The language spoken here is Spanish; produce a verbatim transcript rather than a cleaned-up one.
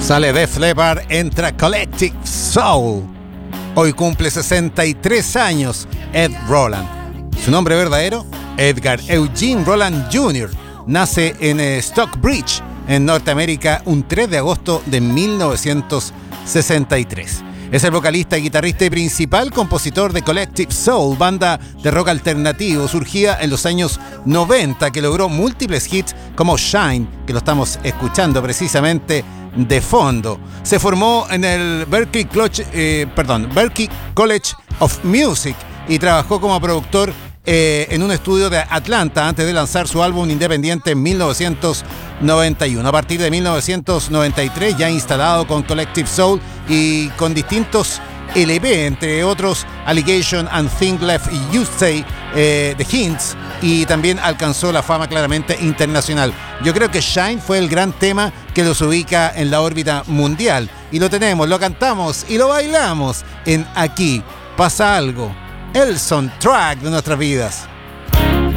Sale Def Leppard, entra Collective Soul. Hoy cumple sesenta y tres años Ed Roland. Su nombre verdadero, Edgar Eugene Roland junior Nace en Stockbridge, en Norteamérica, un tres de agosto de mil novecientos sesenta y tres. Es el vocalista, guitarrista y principal compositor de Collective Soul, banda de rock alternativo surgida en los años noventa, que logró múltiples hits como Shine, que lo estamos escuchando precisamente de fondo. Se formó en el Berklee College, eh, perdón, Berklee College of Music y trabajó como productor eh, en un estudio de Atlanta antes de lanzar su álbum independiente en mil novecientos noventa y uno. A partir de mil novecientos noventa y tres, ya instalado con Collective Soul y con distintos L P, entre otros Allegation and Think Left y You Say, eh, The Hints, y también alcanzó la fama claramente internacional. Yo creo que Shine fue el gran tema que los ubica en la órbita mundial, y lo tenemos, lo cantamos y lo bailamos en Aquí Pasa Algo, el soundtrack de nuestras vidas.